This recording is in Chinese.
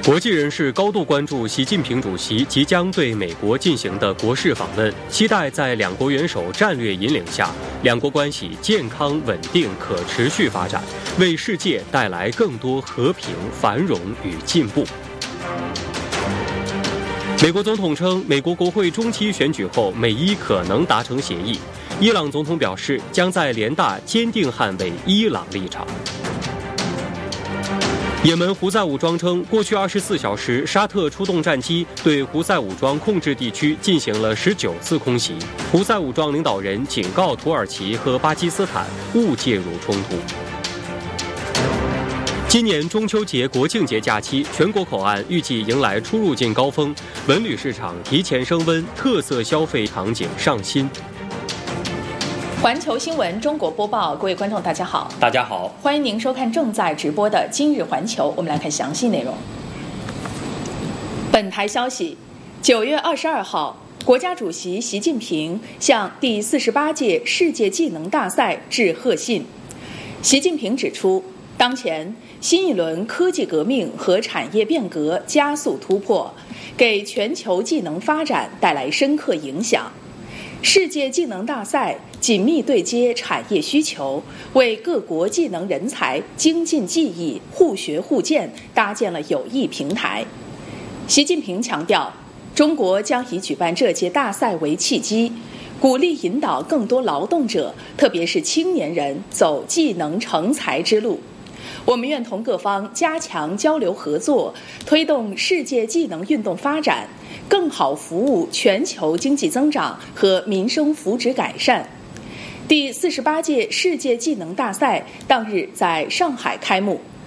国际人士高度关注习近平主席即将对美国进行的国事访问，期待在两国元首战略引领下，两国关系健康、稳定、可持续发展，为世界带来更多和平、繁荣与进步。美国总统称，美国国会中期选举后，美伊可能达成协议。伊朗总统表示，将在联大坚定捍卫伊朗立场。也门胡塞武装称，过去24小时，沙特出动战机对胡塞武装控制地区进行了19次空袭。胡塞武装领导人警告土耳其和巴基斯坦勿介入冲突。今年中秋节、国庆节假期，全国口岸预计迎来出入境高峰，文旅市场提前升温，特色消费场景上新。 环球新闻中国播报，各位观众大家好。 大家好， 欢迎您收看正在直播的今日环球。我们来看详细内容。本台消息，9月22号，国家主席习近平向第48届世界技能大赛致贺信。习近平指出，当前新一轮科技革命和产业变革加速突破，给全球技能发展带来深刻影响。世界技能大赛紧密对接产业需求，为各国技能人才精进技艺、互学互鉴搭建了有益平台。习近平强调，中国将以举办这届大赛为契机，鼓励引导更多劳动者，特别是青年人走技能成才之路。我们愿同各方加强交流合作，推动世界技能运动发展，更好服务全球经济增长和民生福祉改善。第48届世界技能大赛当日在上海开幕，